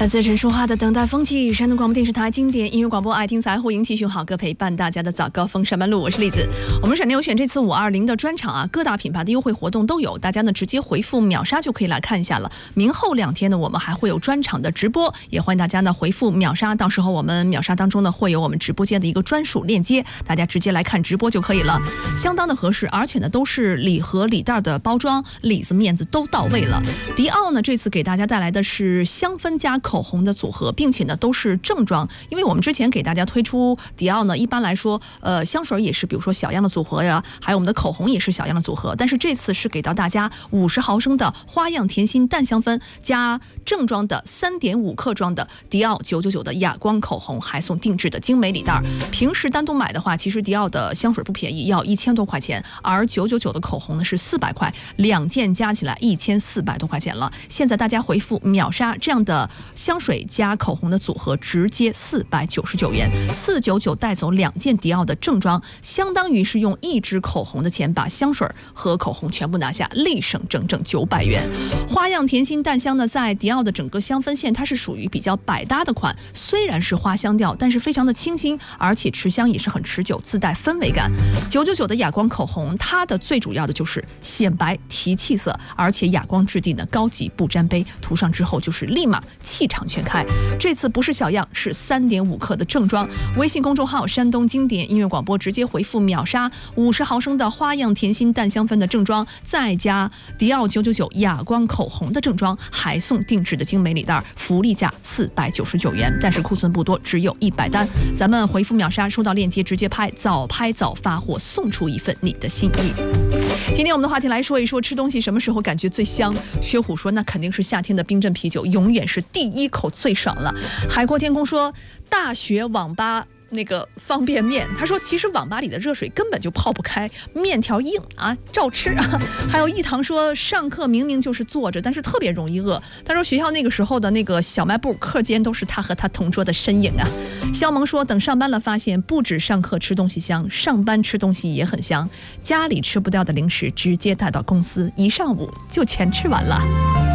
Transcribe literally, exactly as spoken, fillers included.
来自陈淑桦的《等待风起》，山东广播电视台经典音乐广播，爱听财会迎继续好歌陪伴大家的早高峰上班路，我是栗子。我们闪电有选这次五二零的专场啊，各大品牌的优惠活动都有，大家呢直接回复秒杀就可以来看一下了。明后两天呢，我们还会有专场的直播，也欢迎大家呢回复秒杀，到时候我们秒杀当中呢会有我们直播间的一个专属链接，大家直接来看直播就可以了，相当的合适，而且呢都是礼盒礼袋的包装，里子面子都到位了。迪奥呢这次给大家带来的是香氛加口红的组合，并且呢都是正装，因为我们之前给大家推出迪奥呢，一般来说，呃，香水也是比如说小样的组合呀，还有我们的口红也是小样的组合，但是这次是给到大家五十毫升的花样甜心淡香氛加正装的三点五克装的迪奥九九九的哑光口红，还送定制的精美礼袋。平时单独买的话，其实迪奥的香水不便宜，要一千多块钱，而九九九的口红呢是四百块，两件加起来一千四百多块钱了。现在大家回复秒杀，这样的香水加口红的组合直接四百九十九元，四九九带走两件迪奥的正装，相当于是用一支口红的钱把香水和口红全部拿下，立省整整九百元。花样甜心淡香呢，在迪奥的整个香氛线，它是属于比较百搭的款，虽然是花香调，但是非常的清新，而且持香也是很持久，自带氛围感。九九九的哑光口红，它的最主要的就是显白提气色，而且哑光质地呢高级不沾杯，涂上之后就是立马气场全开。这次不是小样，是三点五克的正装。微信公众号山东经典音乐广播直接回复秒杀，五十毫升的花样甜心淡香氛的正装，再加迪奥九九九哑光口红的正装，还送定制的精美礼袋，福利价四百九十九元，但是库存不多，只有一百单。咱们回复秒杀，收到链接直接拍，早拍早发货，送出一份你的心意。今天我们的话题来说一说吃东西什么时候感觉最香。薛虎说那肯定是夏天的冰镇啤酒，永远是第一口最爽了。海阔天空说大学网吧那个方便面，他说其实网吧里的热水根本就泡不开，面条硬啊，照吃啊。还有一堂说上课明明就是坐着，但是特别容易饿。他说学校那个时候的那个小卖部课间都是他和他同桌的身影啊。肖萌说等上班了发现不止上课吃东西香，上班吃东西也很香，家里吃不掉的零食直接带到公司，一上午就全吃完了。